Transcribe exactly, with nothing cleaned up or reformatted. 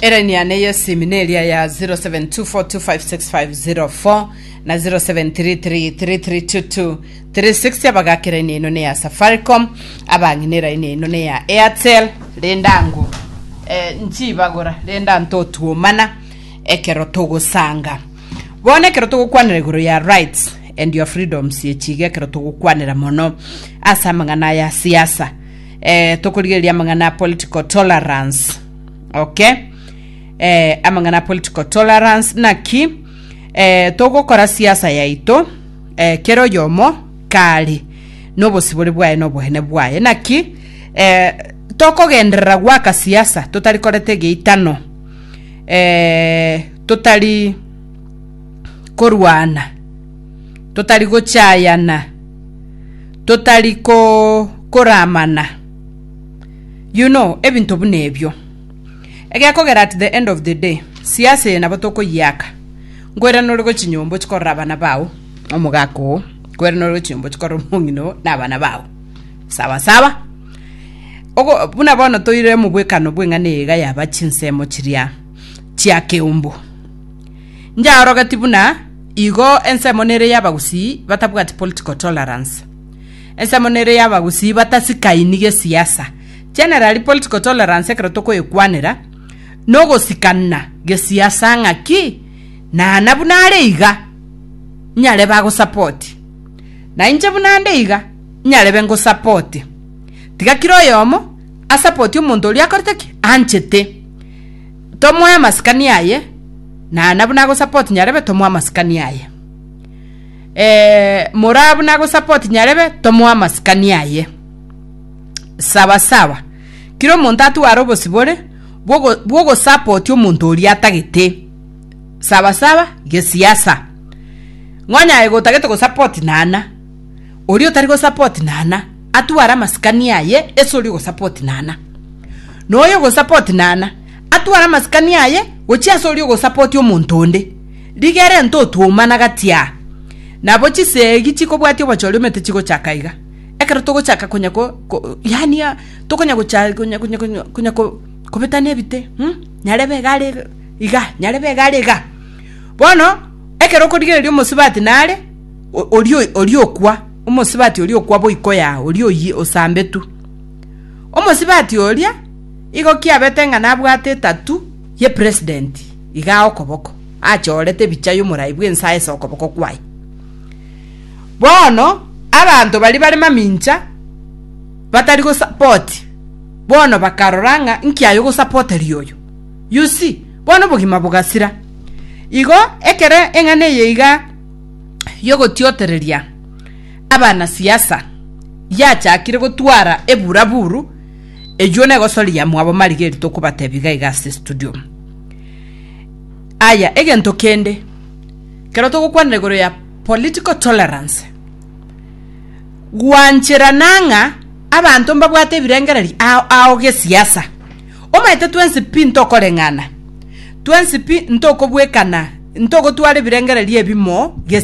era ni ane semineria ya zero seven two four two five six five zero four na zero seven three three three three two two three six abagakira ni ino ne ya Safaricom abanginira ni ino ne ya Airtel rendangu eh nchibagora renda ntotu mana ekero togo sanga bone kero togo kwanira iguru ya rights and your freedoms yechige kero togo kwanira mono asa mangana ya siasa eh tokurigeria mangana political tolerance. Okay, eh amangana political tolerance naki eh togo kora siasa yaito eh kero yomo kali no bosibore bwaye no bohene bwaye naki eh toko gendera gwaka siasa totali korete geitano eh totali korwana totali gochayana totali ko koramana, you know, ebintu bunebyo ege akogera at the end of the day siasa na batoko yaka ngwera no rego chinyombo chikorabana bawo omugako ngwera no rego chinyombo chikoro mungino nabana bawo sawa sawa ogo buna bono toire mu bwekano bwengane ga yaba chinsemo chiria chiake umbu njaro gatibuna igo ensemonere yabagusi batabwati political tolerance ensemonere yabagusi batasikainige siasa generally political tolerance kero toko ekwanera nogo sikanna ge siasa ngaki na nabunare iga nyale bago support na inje bunande iga nyale bengo support tiga kiro yomo a support umuntu oli akorteki anchete tomo ya maskani aye na nabunago support nyarebe tomo maskani aye eh morabu nago support nyarebe tomo maskani aye sawa sawa kiro montatu arobo sibore bogo bogo support umuntu oli atagite sawa sawa ge siasa ngonya ego tagete go support nana oli otari go support nana atuara maskani aye esoli go support nana noyo go support nana atuara maskani aye gochi asoli go support umuntu onde ligere ntoto mana gatia nabo chisegi chiko bwati obacholo mete chiko chakaiga ekero togo chaka konya ko yani ya tokonya go cha konya konya konya ko kobetane bite hm nyarebe gale iga nyarebe gale iga bono ekero ko digere musibati nale olio olio kwa umusibati olio kwa boiko ya olio yi osambe tu umusibati olia igo kiabetenga nabwate tatu ye president iga okoboko achorete bichayo muraibwe nsaye sokoboko kwai bono abantu bali bali mamincha batari go support bono bakaroranga nkiayo go support riyoyo you see bono bugima bugasira igo ekere engane yeiga yogo tiotereria abana siasa yachakire gotwara eburaburu ejone gosolia mwabo marigeri tokubatebiga igase studio aya egento kende kero tokukwanire goro ya political tolerance gwanchera nanga abantu mbabwate birengereri aoge siasa omaite twensi pinto kolengana twensi pinto kobwekana ntoko twale birengereri ebimo